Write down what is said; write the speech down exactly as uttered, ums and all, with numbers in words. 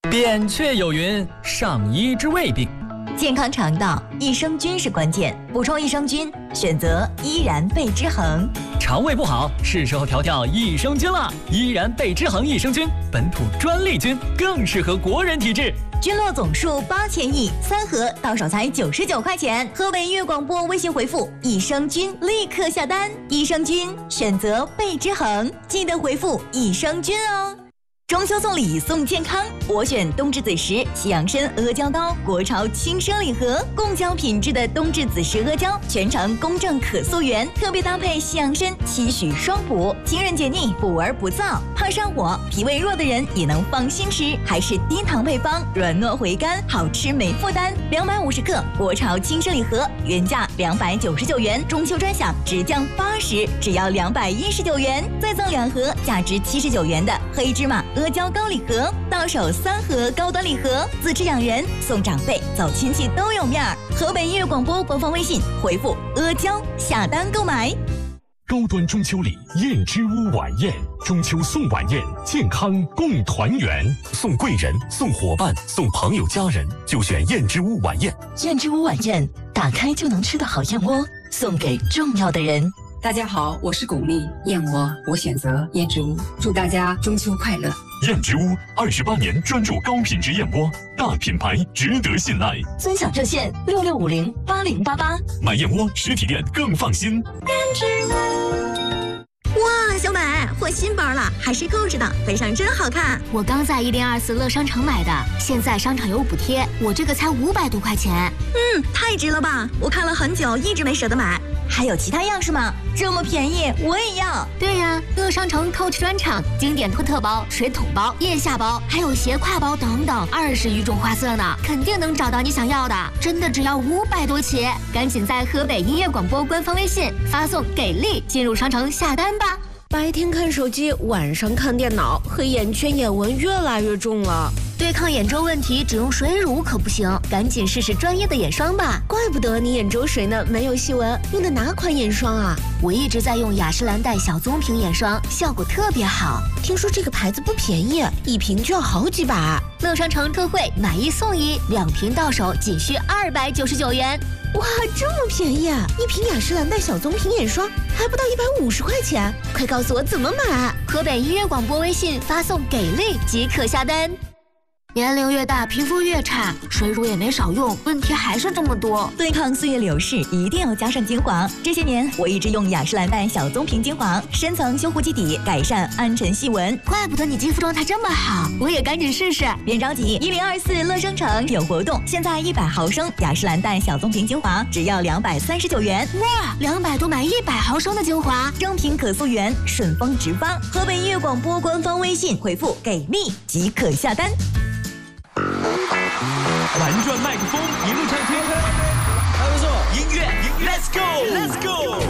扁鹊有云：上医治未病。 健康肠道，益生菌是关键。补充益生菌，选择依然贝之恒。 肠胃不好，是时候调调益生菌了。依然贝之恒益生菌，本土专利菌，更适合国人体质。 菌落总数八千亿，三盒到手才九十九块钱。河北音乐广播微信回复益生菌，立刻下单。益生菌选择贝之恒，记得回复益生菌哦。中秋送礼送健康，我选冬至子时西洋参阿胶糕，国潮轻奢礼盒，贡胶品质的冬至子时阿胶，全程公正可溯源，特别搭配西洋参，期许双补，清润解腻，补而不燥，怕上火、脾胃弱的人也能放心吃，还是低糖配方，软糯回甘，好吃没负担。两百五十克国潮轻奢礼盒，原价两百九十九元，中秋专享直降八十，只要两百一十九元，再赠两盒价值七十九元的黑芝麻阿胶糕礼盒，到手三盒高端礼盒，自制养人送长辈，走亲戚都有面儿。河北音乐广播官方微信回复阿胶下单购买。 高端中秋礼燕之屋晚宴，中秋送晚宴，健康共团圆，送贵人、送伙伴、送朋友家人，就选燕之屋晚宴。 燕之屋晚宴，打开就能吃的好燕窝，送给重要的人。 大家好，我是巩俐，燕窝我选择燕之屋，祝大家中秋快乐。 燕之屋二十八年专注高品质燕窝，大品牌值得信赖。 尊享热线六六五零八零八八， 买燕窝实体店更放心。 燕之屋。哇，小美换新包了，还是购置的，配上真好看。 我刚在一零二四乐商城买的，现在商场有补贴，我这个才五百多块钱。 嗯，太值了吧！我看了很久，一直没舍得买。还有其他样式吗？这么便宜，我也要。 对呀，乐商城 Coach 专场，经典托特包、水桶包、腋下包，还有斜挎包等等，二十余种花色呢，肯定能找到你想要的。真的只要五百多起，赶紧在河北音乐广播官方微信发送“给力”进入商城下单吧。 白天看手机，晚上看电脑，黑眼圈、眼纹越来越重了。 对抗眼周问题，只用水乳可不行，赶紧试试专业的眼霜吧。 怪不得你眼周水呢，没有细纹。用的哪款眼霜啊？ 我一直在用雅诗兰黛小棕瓶眼霜，效果特别好。 听说这个牌子不便宜，一瓶就要好几百。 乐商城特惠，买一送一，两瓶到手仅需二百九十九元。 哇，这么便宜啊！一瓶雅诗兰黛小棕瓶眼霜还不到一百五十块钱，快告诉我怎么买！ 河北音乐广播微信发送“给力”即可下单。年龄越大，皮肤越差，水乳也没少用，问题还是这么多。 对抗岁月流逝，一定要加上精华。这些年，我一直用雅诗兰黛小棕瓶精华，深层修护基底，改善暗沉细纹。 怪不得你肌肤状态这么好，我也赶紧试试。 别着急，一零二四乐商城有活动，现在一百毫升雅诗兰黛小棕瓶精华只要两百三十九元。 哇，两百多买一百毫升的精华， 正品可溯源，顺丰直发。河北音乐广播官方微信回复“给力”即可下单。 玩转麦克风，一路畅听，还不错，音乐，音乐 ，Let's go，Let's go。